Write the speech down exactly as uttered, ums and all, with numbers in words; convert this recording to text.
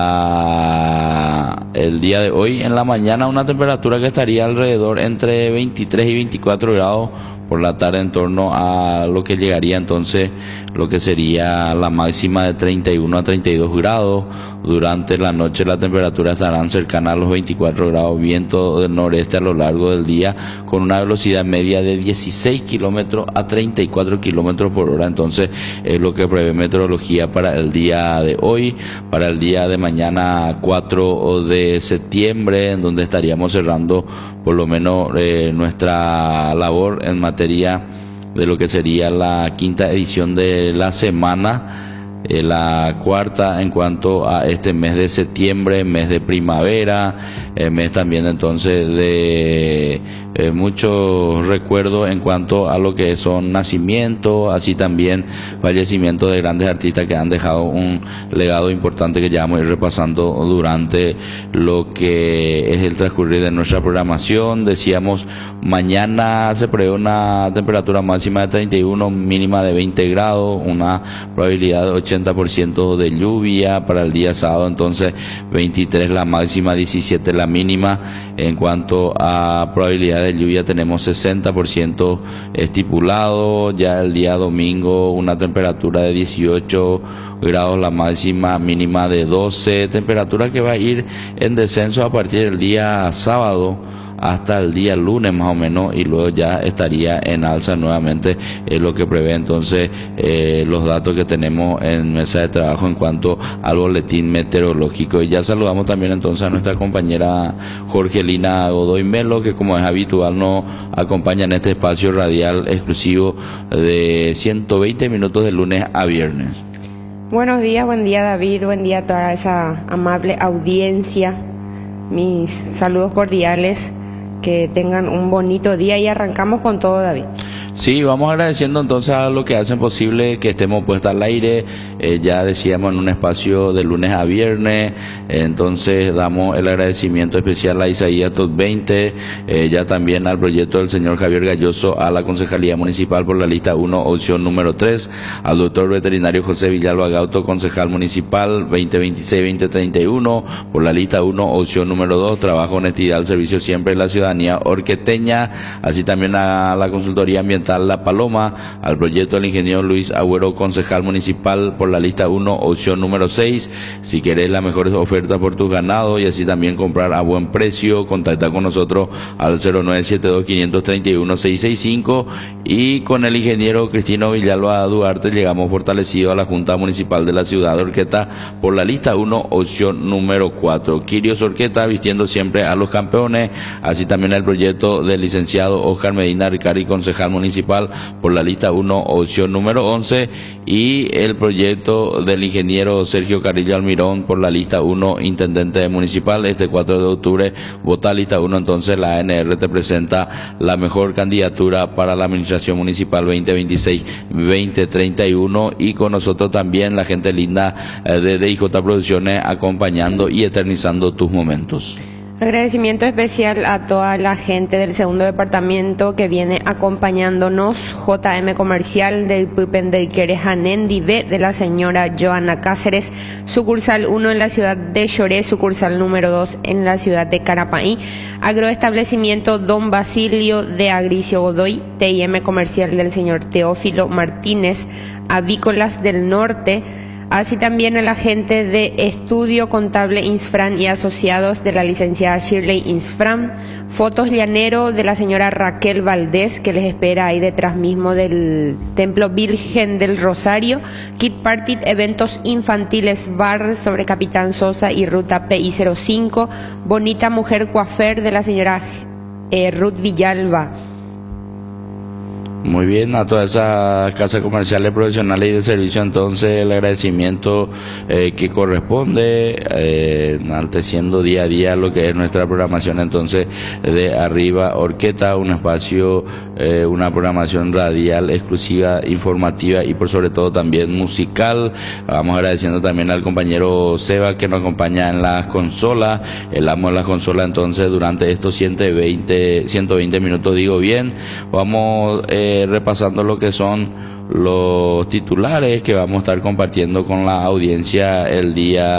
Ah, el día de hoy en la mañana una temperatura que estaría alrededor entre veintitrés y veinticuatro grados, por la tarde en torno a lo que llegaría entonces lo que sería la máxima de treinta y uno a treinta y dos grados. Durante la noche la temperatura estarán cercana a los veinticuatro grados, viento del noreste a lo largo del día con una velocidad media de dieciséis kilómetros a treinta y cuatro kilómetros por hora. Entonces es lo que prevé meteorología para el día de hoy, para el día de mañana cuatro de septiembre, en donde estaríamos cerrando por lo menos eh, nuestra labor en materia de lo que sería la quinta edición de la semana. Eh, la cuarta en cuanto a este mes de septiembre, mes de primavera, eh, mes también entonces de eh, muchos recuerdos en cuanto a lo que son nacimientos, así también fallecimientos de grandes artistas que han dejado un legado importante que ya vamos a ir repasando durante lo que es el transcurrir de nuestra programación. Decíamos, mañana se prevé una temperatura máxima de treinta y uno, mínima de veinte grados, una probabilidad de ochenta por ciento de lluvia. Para el día sábado entonces veintitrés la máxima, diecisiete la mínima. En cuanto a probabilidad de lluvia tenemos sesenta por ciento estipulado. Ya el día domingo una temperatura de dieciocho grados la máxima, mínima de doce, temperatura que va a ir en descenso a partir del día sábado hasta el día lunes más o menos, y luego ya estaría en alza nuevamente. Es lo que prevé entonces eh, los datos que tenemos en mesa de trabajo en cuanto al boletín meteorológico. Y ya saludamos también entonces a nuestra compañera Jorgelina Godoy Melo, que como es habitual nos acompaña en este espacio radial exclusivo de ciento veinte minutos de lunes a viernes. Buenos días, buen día David, buen día a toda esa amable audiencia. Mis saludos cordiales. Que tengan un bonito día y arrancamos con todo, David. Sí, vamos agradeciendo entonces a lo que hacen posible que estemos puestos al aire. Eh, ya decíamos en un espacio de lunes a viernes, eh, entonces damos el agradecimiento especial a Isaías Top veinte, eh, ya también al proyecto del señor Javier Galloso, a la Concejalía Municipal por la lista uno, opción número tres, al doctor veterinario José Villalba Gauto, concejal municipal veinte veintiséis veinte treinta y uno, por la lista uno, opción número dos, trabajo, honestidad al servicio siempre de la ciudadanía orqueteña, así también a la consultoría ambiental La Paloma, al proyecto del ingeniero Luis Agüero, concejal municipal por la lista uno, opción número seis. Si querés la mejor oferta por tus ganados y así también comprar a buen precio, contacta con nosotros al cero nueve siete dos, cinco tres uno, seis seis cinco. Y con el ingeniero Cristino Villalba Duarte llegamos fortalecido a la Junta Municipal de la Ciudad de Orqueta por la lista uno, opción número cuatro. Quirios Orqueta, vistiendo siempre a los campeones, así también el proyecto del licenciado Oscar Medina Ricari, concejal municipal por la lista uno, opción número once, y el proyecto del ingeniero Sergio Carrillo Almirón por la lista uno, intendente municipal. Este cuatro de octubre vota lista uno, entonces la A N R te presenta la mejor candidatura para la administración municipal veinte veintiséis veinte treinta y uno, y con nosotros también la gente linda de D I J Producciones acompañando y eternizando tus momentos. Agradecimiento especial a toda la gente del segundo departamento que viene acompañándonos. J M Comercial del Pupen del Querejanendi B de la señora Joana Cáceres, sucursal uno en la ciudad de Choré, sucursal número dos en la ciudad de Carapaí. Agroestablecimiento Don Basilio de Agricio Godoy, T I M Comercial del señor Teófilo Martínez, Avícolas del Norte. Así también a la gente de Estudio Contable Insfran y Asociados de la licenciada Shirley Insfran, Fotos Llanero de la señora Raquel Valdés, que les espera ahí detrás mismo del Templo Virgen del Rosario, Kid Party, eventos infantiles, bar sobre Capitán Sosa y ruta P I cero cinco, Bonita Mujer Coafer de la señora eh, Ruth Villalba. Muy bien, a todas esas casas comerciales profesionales y de servicio, entonces el agradecimiento eh, que corresponde, eh, enalteciendo día a día lo que es nuestra programación entonces de Arriba Orqueta, un espacio, eh, una programación radial exclusiva, informativa y por sobre todo también musical. Vamos agradeciendo también al compañero Seba que nos acompaña en las consolas, el amo de las consolas, entonces durante estos ciento veinte, ciento veinte minutos, digo bien, vamos eh, repasando lo que son los titulares que vamos a estar compartiendo con la audiencia el día